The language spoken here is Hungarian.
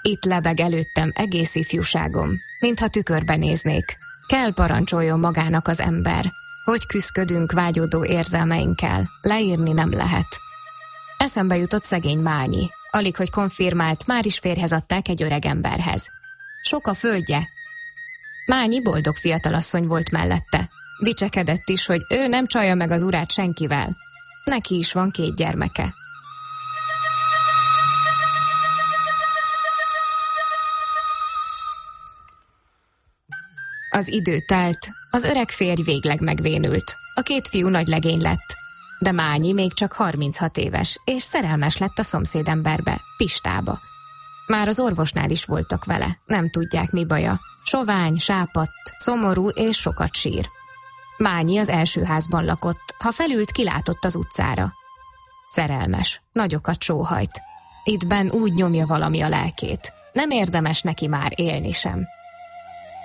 Itt lebeg előttem egész ifjúságom, mintha tükörbe néznék. Kell parancsoljon magának az ember. Hogy küszködünk vágyódó érzelmeinkkel, leírni nem lehet. Eszembe jutott szegény Mányi. Alig, hogy konfirmált, már is férjhez adták egy öreg emberhez. Sok a földje. Mányi boldog fiatalasszony volt mellette. Dicsekedett is, hogy ő nem csalja meg az urát senkivel. Neki is van 2 gyermeke. Az idő telt, az öreg férj végleg megvénült. A 2 fiú nagy legény lett. De Mányi még csak 36 éves, és szerelmes lett a szomszédemberbe, Pistába. Már az orvosnál is voltak vele, nem tudják mi baja. Sovány, sápadt, szomorú és sokat sír. Mányi az első házban lakott, ha felült, kilátott az utcára. Szerelmes, nagyokat sóhajt. Itt benn úgy nyomja valami a lelkét. Nem érdemes neki már élni sem.